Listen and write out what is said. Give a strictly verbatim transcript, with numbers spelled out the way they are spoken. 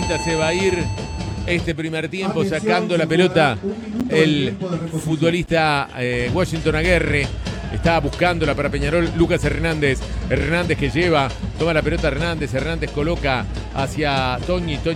Quinta se va a ir este primer tiempo sacando la pelota el futbolista eh, Washington Aguerre. Estaba buscándola para Peñarol Lucas Hernández. Hernández que lleva, toma la pelota Hernández. Hernández coloca hacia Toñi. Toñi